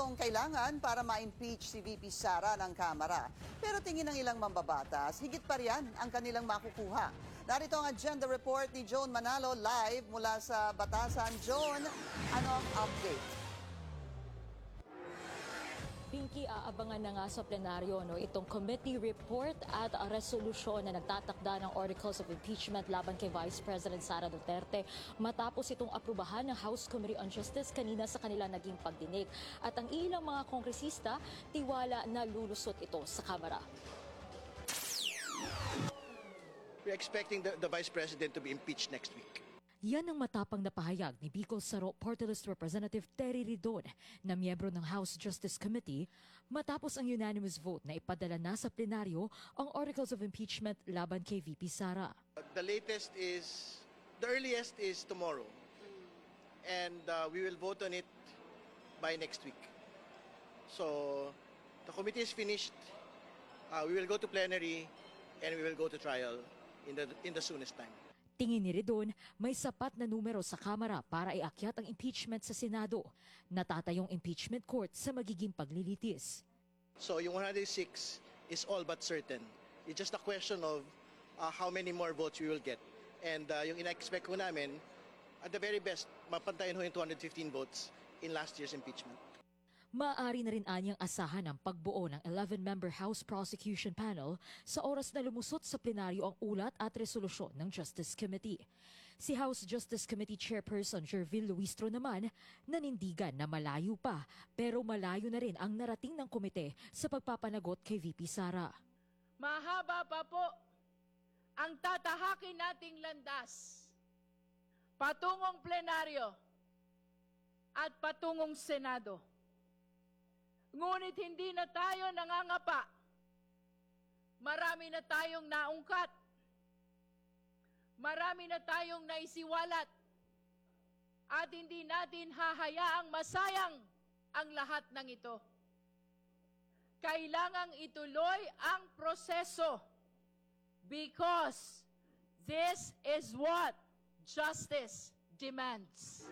itong kailangan para ma-impeach si VP Sara ng Kamara. Pero tingin ng ilang mambabatas, higit pa riyan ang kanilang makukuha. Narito ang agenda report ni Joan Manalo live mula sa Batasan. Joan, ano ang update? Pinky, aabangan na nga sa plenaryo itong committee report at resolusyon na nagtatakda ng articles of impeachment laban kay Vice President Sara Duterte matapos itong aprubahan ng House Committee on Justice kanina sa kanila naging pagdinig. At ang ilang mga kongresista, tiwala na lulusot ito sa Kamara. We're expecting the Vice President to be impeached next week. Yan ang matapang na pahayag ni Bicol Saro Party List Representative Terry Ridon na miyembro ng House Justice Committee matapos ang unanimous vote na ipadala na sa plenaryo ang articles of impeachment laban kay VP Sara. The earliest is tomorrow. And we will vote on it by next week. So the committee is finished. We will go to plenary and we will go to trial in the soonest time. Tingin ni Ridon, may sapat na numero sa Kamara para iakyat ang impeachment sa Senado. Natatayong impeachment court sa magiging paglilitis. So yung 106 is all but certain. It's just a question of how many more votes we will get. And yung ina-expect ko namin, at the very best, mapantayin ho yung 215 votes in last year's impeachment. Maaari na rin anyang asahan ang pagbuo ng 11-member House Prosecution Panel sa oras na lumusot sa plenaryo ang ulat at resolusyon ng Justice Committee. Si House Justice Committee Chairperson Jervil Luistro naman nanindigan na malayo pa pero malayo na rin ang narating ng komite sa pagpapanagot kay VP Sara. Mahaba pa po ang tatahakin nating landas patungong plenaryo at patungong Senado. Ngunit hindi na tayo nangangapa. Marami na tayong naungkat. Marami na tayong naisiwalat. At hindi natin hahayaang masayang ang lahat ng ito. Kailangang ituloy ang proseso because this is what justice demands.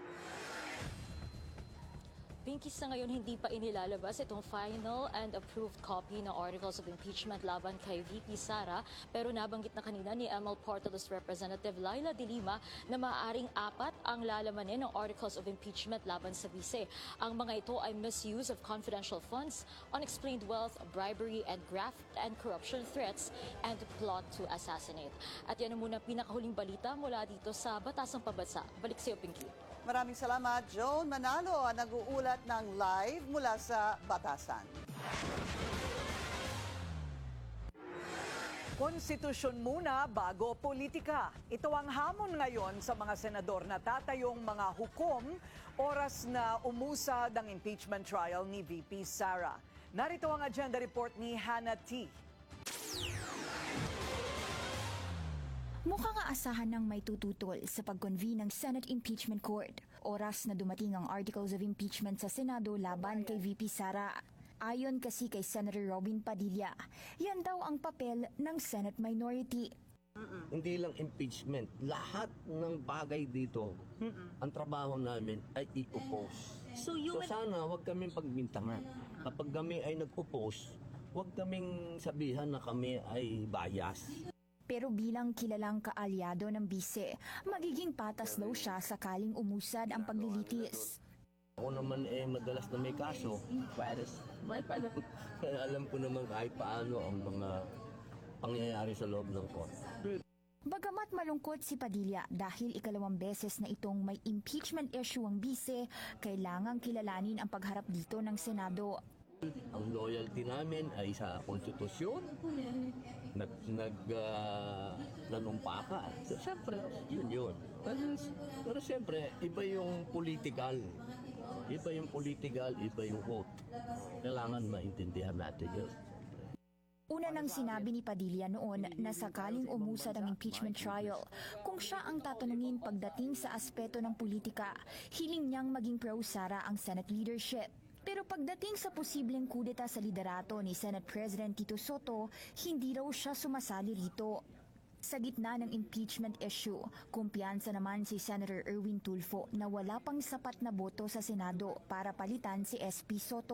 Pinky, sa ngayon hindi pa inilalabas itong final and approved copy ng articles of impeachment laban kay VP Sara, pero nabanggit na kanina ni ML Party List Representative Laila De Lima na maaaring 4 ang lalamanin ng articles of impeachment laban sa vice. Ang mga ito ay misuse of confidential funds, unexplained wealth, bribery and graft and corruption threats, and plot to assassinate. At yan ang muna pinakahuling balita mula dito sa Batasang Pambansa. Balik sa iyo, Pinky. Maraming salamat, Joan Manalo, nag-uulat ng live mula sa Batasan. Konstitusyon muna bago politika. Ito ang hamon ngayon sa mga senador na tatayong mga hukom oras na umusad ang impeachment trial ni VP Sara. Narito ang agenda report ni Hannah T. Mukhang aasahan ng may tututol sa pag-convene ng Senate Impeachment Court. Oras na dumating ang articles of impeachment sa Senado laban kay VP Sara. Ayon kasi kay Senator Robin Padilla, yan daw ang papel ng Senate minority. Hindi lang impeachment, lahat ng bagay dito, ang trabaho namin ay i-oppose. So sana wag kaming pagbintangan. Kapag kami ay nag-oppose, wag kaming sabihan na kami ay bias. Pero bilang kilalang kaalyado ng bise, magiging patas daw siya sakaling umusad ang paglilitis. Ako naman madalas na may kaso, kaya alam ko naman kahit paano ang mga pangyayari sa loob ng court. Bagamat malungkot si Padilla dahil ikalawang beses na itong may impeachment issue ang bise, kailangang kilalanin ang pagharap dito ng Senado. Ang loyalty namin ay sa konstitusyon, nanumpaka. So, siyempre, yun. Pero siyempre, iba yung political. Iba yung vote. Kailangan maintindihan natin yun. Una nang sinabi ni Padilla noon na sakaling umusad ang impeachment trial, kung siya ang tatanungin pagdating sa aspeto ng politika, hiling niyang maging pro-Sara ang Senate leadership. Pero pagdating sa posibleng kudeta sa liderato ni Senate President Tito Soto, hindi raw siya sumasali rito. Sa gitna ng impeachment issue, kumpiyansa naman si Senator Erwin Tulfo na wala pang sapat na boto sa Senado para palitan si SP Soto.